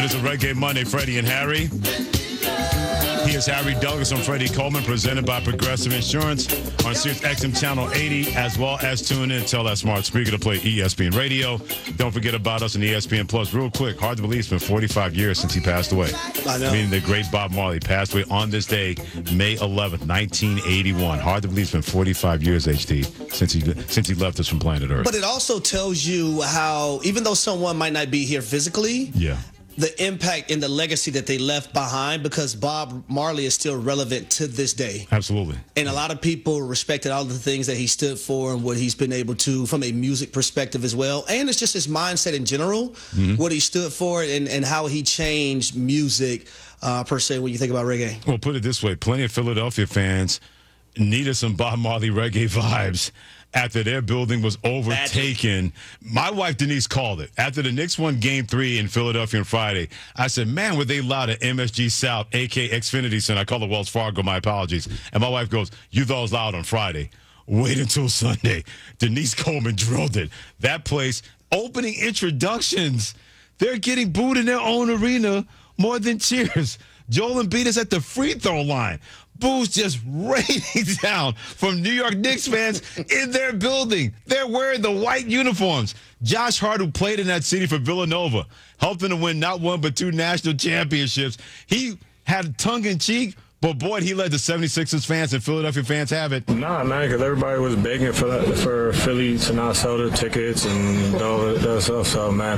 It is a Reggae Monday, Freddie and Harry. He is Harry Douglas and Freddie Coleman, presented by Progressive Insurance on Sirius XM Channel 80, as well as tune in, tell that smart speaker to play ESPN Radio. Don't forget about us on ESPN Plus. Real quick, hard to believe it's been 45 years since he passed away. I know. Meaning the great Bob Marley passed away on this day, May 11th, 1981. Hard to believe it's been 45 years, HT, since he left us from planet Earth. But it also tells you how, even though someone might not be here physically, yeah, the impact and the legacy that they left behind, because Bob Marley is still relevant to this day. Absolutely. And a lot of people respected all the things that he stood for and what he's been able to from a music perspective as well. And it's just his mindset in general, what he stood for and how he changed music per se when you think about reggae. Well, put it this way. Plenty of Philadelphia fans needed some Bob Marley reggae vibes after their building was overtaken. My wife, Denise, called it. After the Knicks won Game 3 in Philadelphia on Friday, I said, man, were they loud at MSG South, a.k.a. Xfinity Center. I call it Wells Fargo. My apologies. And my wife goes, you thought it was loud on Friday. Wait until Sunday. Denise Coleman drilled it. That place, opening introductions, they're getting booed in their own arena more than cheers. Joel Embiid is at the free throw line. Boos just raining down from New York Knicks fans in their building. They're wearing the white uniforms. Josh Hart, who played in that city for Villanova, helped them to win not one but 2 national championships. He had tongue-in-cheek, but boy, he let the 76ers fans and Philadelphia fans have it. Nah, man, because everybody was begging for Philly to not sell their tickets and all that stuff. So, man,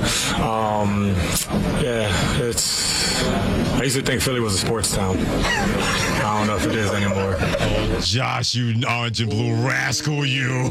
yeah, I used to think Philly was a sports town. I don't know if it is anymore. Oh, Josh, you orange and blue rascal, you.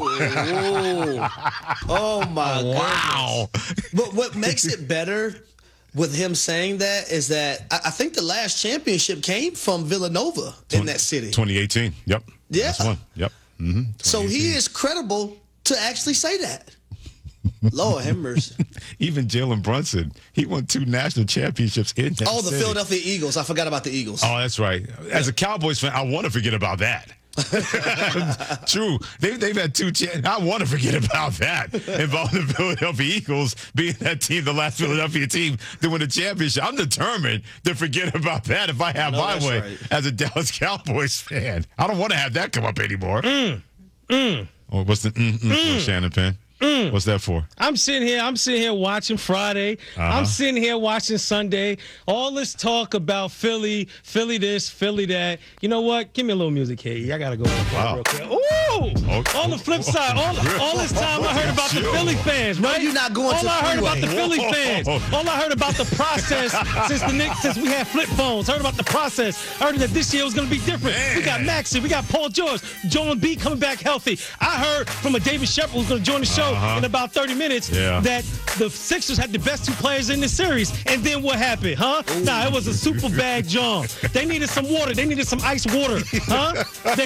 Oh, my God. Wow. But what makes it better with him saying that is that I think the last championship came from Villanova in that city. 2018. Yep. Yeah. That's one. Yep. Mm-hmm. So he is credible to actually say that. Lord have mercy. Even Jalen Brunson, he won 2 national championships in that the city. Philadelphia Eagles. I forgot about the Eagles. Oh, that's right. As a Cowboys fan, I want to forget about that. True. They've had 2 I want to forget about that, involving the Philadelphia Eagles being that team, the last Philadelphia team to win the championship. I'm determined to forget about that if I have my way as a Dallas Cowboys fan. I don't want to have that come up anymore. Oh, what's the for, Shannon Penn? What's that for? I'm sitting here watching Friday. I'm sitting here watching Sunday. All this talk about Philly this, Philly that. You know what? Give me a little music here. I gotta go real quick. Ooh! On the flip side, all this time I heard about the Philly fans, right? You're not going to all I heard freeway. about the Philly fans. All I heard about the process since we had flip phones. Heard about the process. Heard that this year was gonna be different. Man. We got Maxey, we got Paul George, Joel Embiid coming back healthy. I heard from a David Shepard who's gonna join the show in about 30 minutes that the Sixers had the best 2 players in the series. And then what happened, huh? Nah, it was a super bag John. They needed some water. They needed some ice water, huh?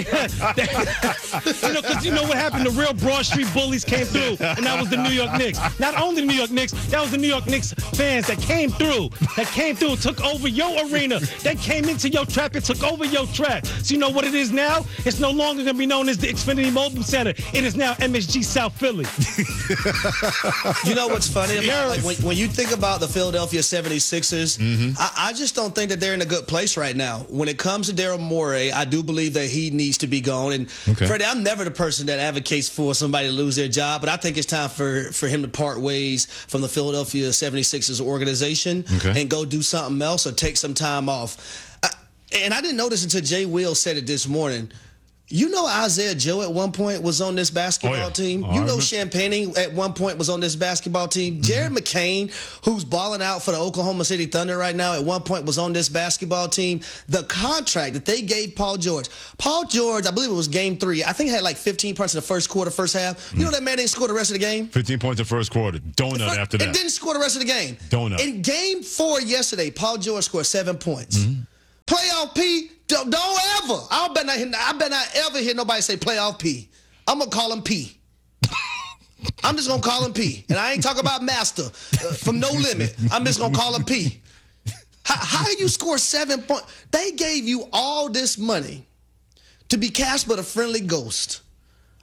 Because you know what happened? The real Broad Street bullies came through, and that was the New York Knicks. Not only the New York Knicks, that was the New York Knicks fans that came through, took over your arena. They came into your trap and took over your trap. So you know what it is now? It's no longer going to be known as the Xfinity Mobile Center. It is now MSG South Philly. You know what's funny about when you think about the Philadelphia 76ers, I just don't think that they're in a good place right now. When it comes to Daryl Morey, I do believe that he needs to be gone. And Freddie, I'm never the person that advocates for somebody to lose their job, but I think it's time for him to part ways from the Philadelphia 76ers organization and go do something else or take some time off. And I didn't know this until Jay Will said it this morning. You know Isaiah Joe at one point was on this basketball team. You know Champagne at one point was on this basketball team. Jared McCain, who's balling out for the Oklahoma City Thunder right now, at one point was on this basketball team. The contract that they gave Paul George, I believe it was game 3. I think he had like 15 points in the first quarter, first half. You know that man didn't score the rest of the game? 15 points in the first quarter. Donut after that. And didn't score the rest of the game. Donut. In game 4 yesterday, Paul George scored 7 points. Playoff P, don't ever. I bet not ever hear nobody say playoff P. I'm going to call him P. I'm just going to call him P. And I ain't talking about Master from No Limit. I'm just going to call him P. How do you score 7 points? They gave you all this money to be cast but a friendly ghost.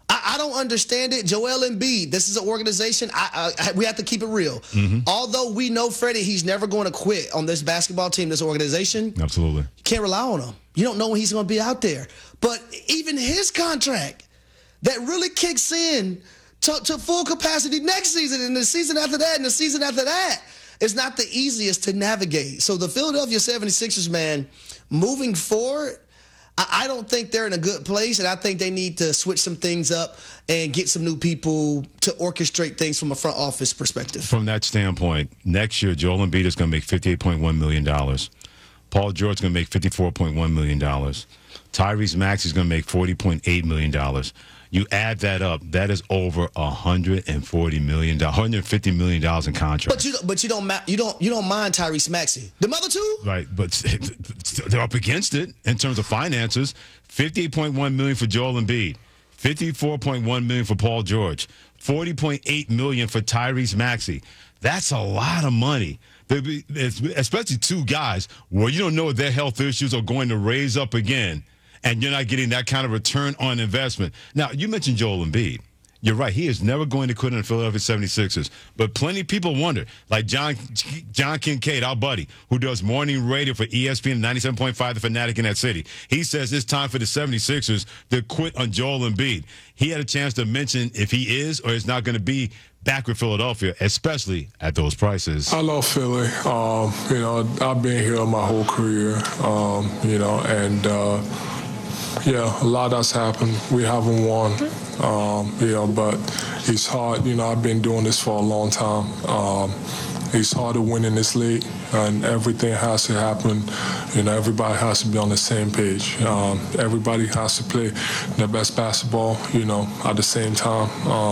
I don't understand it. Joel Embiid, this is an organization. We have to keep it real. Although we know Freddie, he's never going to quit on this basketball team, this organization. Absolutely. You can't rely on him. You don't know when he's going to be out there. But even his contract that really kicks in to full capacity next season and the season after that and the season after that is not the easiest to navigate. So the Philadelphia 76ers, man, moving forward, I don't think they're in a good place, and I think they need to switch some things up and get some new people to orchestrate things from a front office perspective. From that standpoint, next year, Joel Embiid is going to make $58.1 million. Paul George is going to make $54.1 million. Tyrese Maxey is going to make $40.8 million. You add that up, that is over $140 million, $150 million in contracts. But you don't mind Tyrese Maxey. The other two? Right, but they're up against it in terms of finances. $58.1 million for Joel Embiid, $54.1 million for Paul George, $40.8 million for Tyrese Maxey. That's a lot of money. Especially two guys where you don't know if their health issues are going to raise up again, and you're not getting that kind of return on investment. Now, you mentioned Joel Embiid. You're right. He is never going to quit on the Philadelphia 76ers. But plenty of people wonder, like John Kincaid, our buddy, who does morning radio for ESPN 97.5 The Fanatic in that city. He says it's time for the 76ers to quit on Joel Embiid. He had a chance to mention if he is or is not going to be back with Philadelphia, especially at those prices. I love Philly. I've been here my whole career, yeah, a lot has happened. We haven't won, but it's hard. I've been doing this for a long time. It's hard to win in this league, and everything has to happen. Everybody has to be on the same page. Everybody has to play their best basketball, at the same time.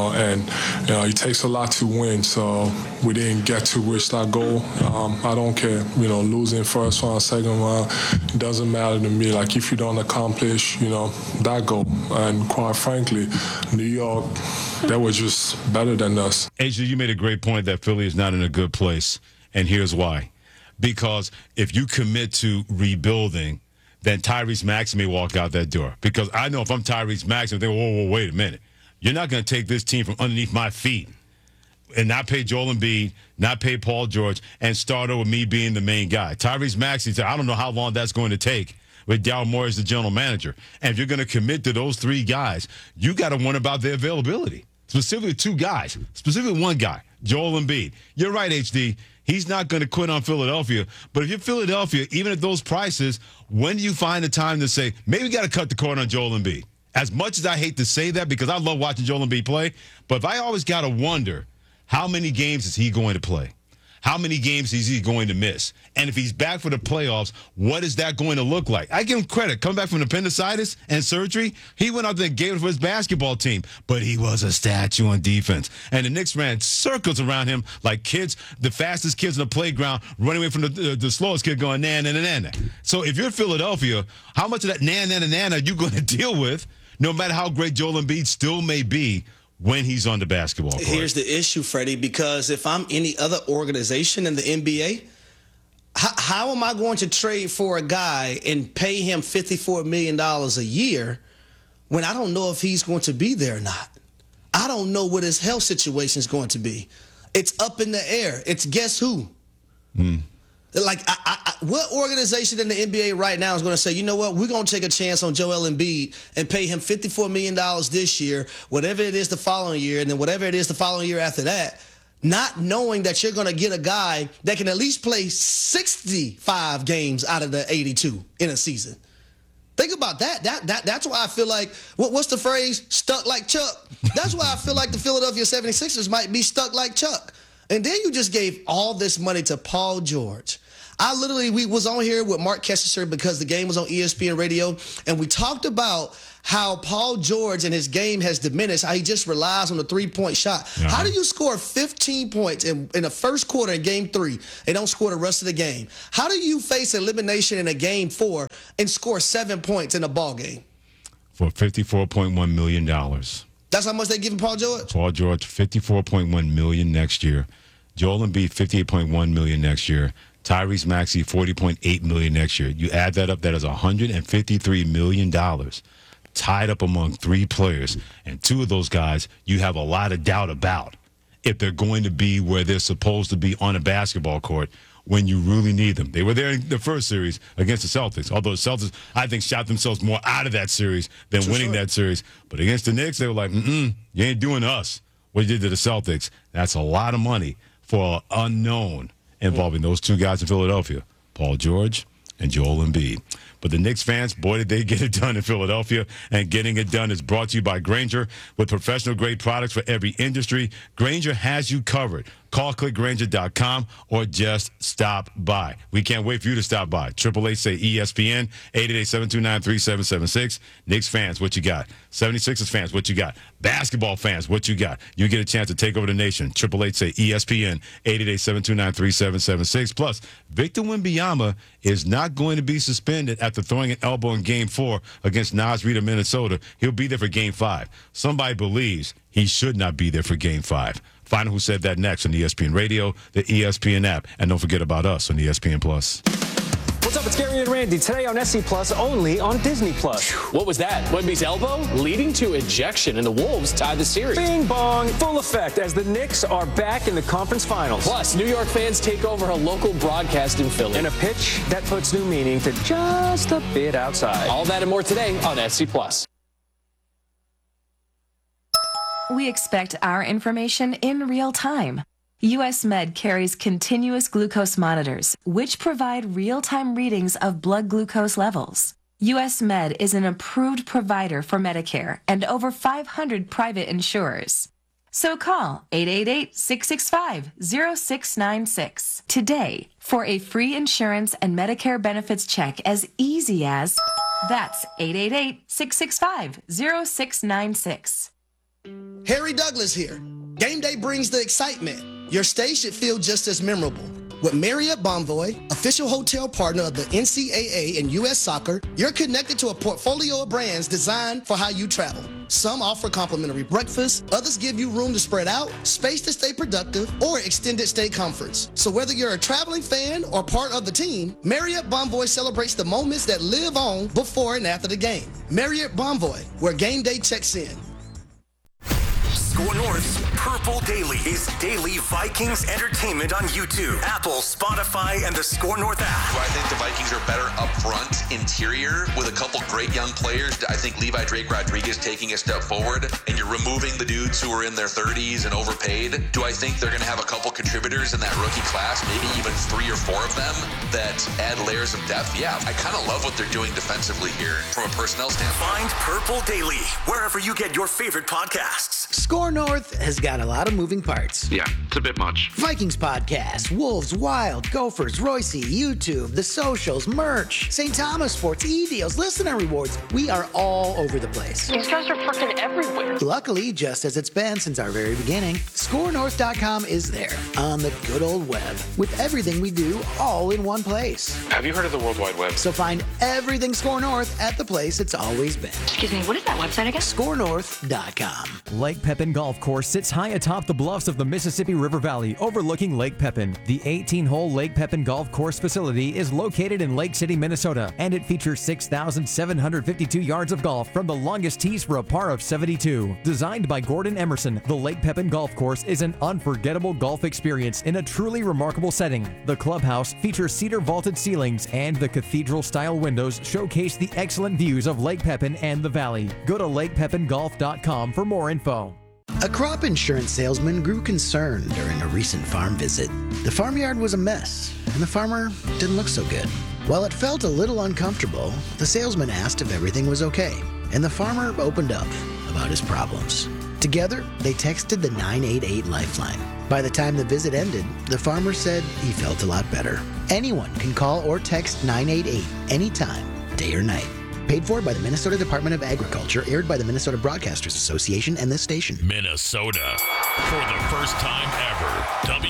It takes a lot to win, so we didn't get to reach that goal. I don't care, losing first round, second round, it doesn't matter to me. Like, if you don't accomplish, that goal. And quite frankly, New York, they were just better than us. AJ, you made a great point that Philly is not in a good place, and here's why. Because if you commit to rebuilding, then Tyrese Maxey may walk out that door. Because I know if I'm Tyrese Maxey, I'm thinking, whoa, wait a minute. You're not going to take this team from underneath my feet and not pay Joel Embiid, not pay Paul George, and start over me being the main guy. Tyrese Maxey said, I don't know how long that's going to take with Daryl Morey as the general manager. And if you're going to commit to those three guys, you got to wonder about their availability. Specifically two guys, specifically one guy, Joel Embiid. You're right, HD. He's not going to quit on Philadelphia. But if you're Philadelphia, even at those prices, when do you find the time to say, maybe we got to cut the cord on Joel Embiid? As much as I hate to say that, because I love watching Joel Embiid play, but if I always got to wonder, how many games is he going to play? How many games is he going to miss? And if he's back for the playoffs, what is that going to look like? I give him credit. Coming back from appendicitis and surgery, he went out there and gave it for his basketball team. But he was a statue on defense. And the Knicks ran circles around him like kids, the fastest kids on the playground, running away from the slowest kid going, na-na-na-na-na. So if you're Philadelphia, how much of that na-na-na-na-na are you going to deal with, no matter how great Joel Embiid still may be, when he's on the basketball court? Here's the issue, Freddie, because if I'm any other organization in the NBA, how am I going to trade for a guy and pay him $54 million a year when I don't know if he's going to be there or not? I don't know what his health situation is going to be. It's up in the air. It's guess who? Like, what organization in the NBA right now is going to say, you know what, we're going to take a chance on Joel Embiid and pay him $54 million this year, whatever it is the following year, and then whatever it is the following year after that, not knowing that you're going to get a guy that can at least play 65 games out of the 82 in a season. Think about that. That's why I feel like, what's the phrase? Stuck like Chuck. That's why I feel like the Philadelphia 76ers might be stuck like Chuck. And then you just gave all this money to Paul George. We was on here with Mark Kessinger because the game was on ESPN radio, and we talked about how Paul George and his game has diminished, how he just relies on the three-point shot. Uh-huh. How do you score 15 points in the first quarter in Game 3 and don't score the rest of the game? How do you face elimination in a Game 4 and score 7 points in a ball game? For $54.1 million. That's how much they giving Paul George? Paul George, $54.1 million next year. Joel Embiid, $58.1 million next year. Tyrese Maxey, $40.8 million next year. You add that up, that is $153 million. tied up among 3 players, and 2 of those guys you have a lot of doubt about if they're going to be where they're supposed to be on a basketball court when you really need them. They were there in the first series against the Celtics, although the Celtics, I think, shot themselves more out of that series than winning that series. But against the Knicks, they were like, you ain't doing us what you did to the Celtics. That's a lot of money for an unknown involving those 2 guys in Philadelphia, Paul George and Joel Embiid. But the Knicks fans, boy, did they get it done in Philadelphia. And getting it done is brought to you by Grainger. With professional-grade products for every industry, Grainger has you covered. Call clickgrainger.com or just stop by. We can't wait for you to stop by. 888-SAY-ESPN, 888-729-3776. Knicks fans, what you got? 76ers fans, what you got? Basketball fans, what you got? You get a chance to take over the nation. 888-SAY-ESPN, 888-729-3776. Plus, Victor Wembanyama is not going to be suspended after throwing an elbow in Game 4 against Naz Reid of Minnesota. He'll be there for Game 5. Somebody believes he should not be there for Game 5. Find out who said that next on ESPN Radio, the ESPN app, and don't forget about us on ESPN Plus. What's up? It's Gary and Randy. Today on SC Plus, only on Disney Plus. What was that? Wemby's elbow leading to ejection, and the Wolves tied the series. Bing bong, full effect as the Knicks are back in the conference finals. Plus, New York fans take over a local broadcast in Philly. And a pitch that puts new meaning to just a bit outside. All that and more today on SC Plus. We expect our information in real time. US Med carries continuous glucose monitors, which provide real-time readings of blood glucose levels. US Med is an approved provider for Medicare and over 500 private insurers. So call 888-665-0696 today for a free insurance and Medicare benefits check as easy as... That's 888-665-0696. Harry Douglas here. Game day brings the excitement. Your stay should feel just as memorable. With Marriott Bonvoy, official hotel partner of the NCAA and U.S. Soccer, you're connected to a portfolio of brands designed for how you travel. Some offer complimentary breakfast, others give you room to spread out, space to stay productive, or extended stay comforts. So whether you're a traveling fan or part of the team, Marriott Bonvoy celebrates the moments that live on before and after the game. Marriott Bonvoy, where game day checks in. Score North's Purple Daily is daily Vikings entertainment on YouTube, Apple, Spotify, and the Score North app. Do I think the Vikings are better up front, interior, with a couple great young players? I think Levi Drake Rodriguez taking a step forward, and you're removing the dudes who are in their 30s and overpaid. Do I think they're going to have a couple contributors in that rookie class, maybe even 3 or 4 of them, that add layers of depth? Yeah, I kind of love what they're doing defensively here from a personnel standpoint. Find Purple Daily wherever you get your favorite podcasts. Score North has got a lot of moving parts. Yeah, it's a bit much. Vikings podcast, Wolves, Wild, Gophers, Royce, YouTube, the socials, merch, St. Thomas Sports, e-deals, listener rewards. We are all over the place. These guys are freaking everywhere. Luckily, just as it's been since our very beginning, ScoreNorth.com is there on the good old web with everything we do all in one place. Have you heard of the World Wide Web? So find everything Score North at the place it's always been. Excuse me, what is that website again? ScoreNorth.com. Lake Pepin Golf Course sits high atop the bluffs of the Mississippi River Valley, overlooking Lake Pepin. The 18-hole Lake Pepin Golf Course facility is located in Lake City, Minnesota, and it features 6,752 yards of golf from the longest tees for a par of 72. Designed by Gordon Emerson, the Lake Pepin Golf Course is an unforgettable golf experience in a truly remarkable setting. The clubhouse features cedar vaulted ceilings, and the cathedral-style windows showcase the excellent views of Lake Pepin and the valley. Go to lakepepingolf.com for more info. A crop insurance salesman grew concerned during a recent farm visit. The farmyard was a mess, and the farmer didn't look so good. While it felt a little uncomfortable, the salesman asked if everything was okay, and the farmer opened up about his problems. Together, they texted the 988 Lifeline. By the time the visit ended, the farmer said he felt a lot better. Anyone can call or text 988 anytime, day or night. Paid for by the Minnesota Department of Agriculture, aired by the Minnesota Broadcasters Association and this station. Minnesota. For the first time ever,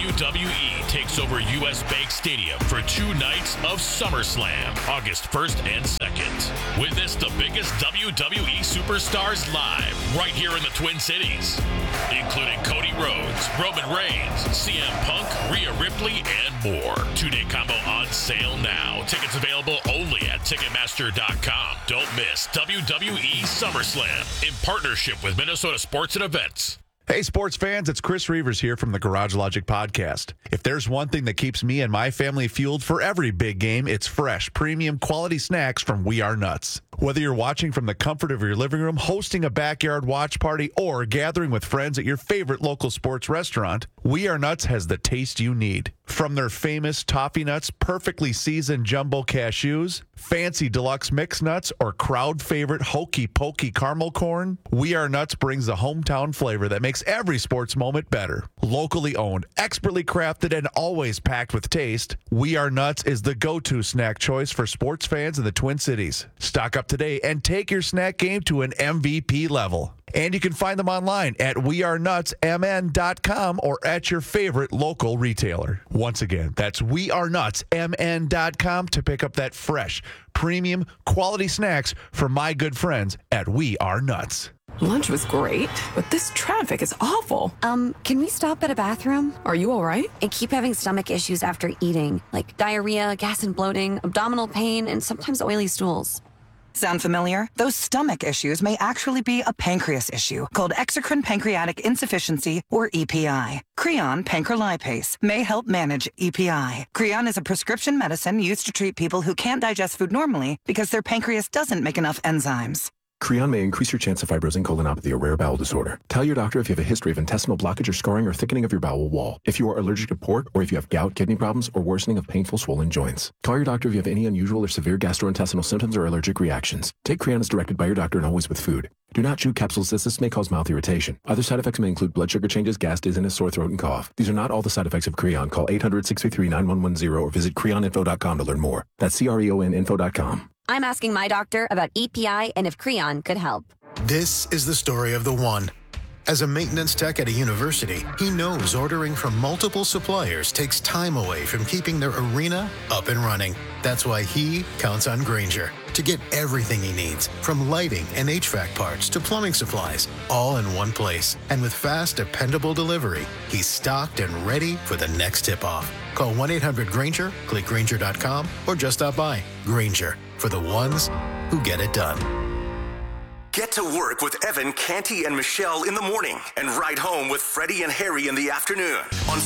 WWE takes over US Bank Stadium for 2 nights of SummerSlam, August 1st and 2nd. Witness the biggest WWE superstars live right here in the Twin Cities, including Cody Rhodes, Roman Reigns, CM Punk, Rhea Ripley, and more. 2-day combo on sale now. Tickets available only at Ticketmaster.com. Don't miss WWE SummerSlam in partnership with Minnesota Sports and Events. Hey, sports fans, it's Chris Reavers here from the Garage Logic Podcast. If there's one thing that keeps me and my family fueled for every big game, it's fresh, premium, quality snacks from We Are Nuts. Whether you're watching from the comfort of your living room, hosting a backyard watch party, or gathering with friends at your favorite local sports restaurant, We Are Nuts has the taste you need. From their famous toffee nuts, perfectly seasoned jumbo cashews, fancy deluxe mixed nuts, or crowd favorite hokey pokey caramel corn, We Are Nuts brings the hometown flavor that makes every sports moment better. Locally owned, expertly crafted, and always packed with taste, We Are Nuts is the go-to snack choice for sports fans in the Twin Cities. Stock up today and take your snack game to an MVP level. And you can find them online at wearenutsmn.com or at your favorite local retailer. Once again, that's wearenutsmn.com to pick up that fresh, premium, quality snacks from my good friends at We Are Nuts. Lunch was great, but this traffic is awful. Can we stop at a bathroom? Are you all right? I keep having stomach issues after eating, like diarrhea, gas and bloating, abdominal pain, and sometimes oily stools. Sound familiar? Those stomach issues may actually be a pancreas issue called exocrine pancreatic insufficiency, or EPI. Creon pancrelipase may help manage EPI. Creon is a prescription medicine used to treat people who can't digest food normally because their pancreas doesn't make enough enzymes. Creon may increase your chance of fibrosing colonopathy, a rare bowel disorder. Tell your doctor if you have a history of intestinal blockage or scarring or thickening of your bowel wall, if you are allergic to pork, or if you have gout, kidney problems, or worsening of painful swollen joints. Call your doctor if you have any unusual or severe gastrointestinal symptoms or allergic reactions. Take Creon as directed by your doctor and always with food. Do not chew capsules as this may cause mouth irritation. Other side effects may include blood sugar changes, gas, dizziness, sore throat, and cough. These are not all the side effects of Creon. Call 800-633-9110 or visit creoninfo.com to learn more. That's CREONinfo.com. I'm asking my doctor about EPI and if Creon could help. This is the story of the one. As a maintenance tech at a university, he knows ordering from multiple suppliers takes time away from keeping their arena up and running. That's why he counts on Grainger to get everything he needs, from lighting and HVAC parts to plumbing supplies, all in one place. And with fast, dependable delivery, he's stocked and ready for the next tip-off. Call 1-800-GRAINGER, click Grainger.com, or just stop by. Grainger, for the ones who get it done. Get to work with Evan, Canty, and Michelle in the morning and ride home with Freddie and Harry in the afternoon on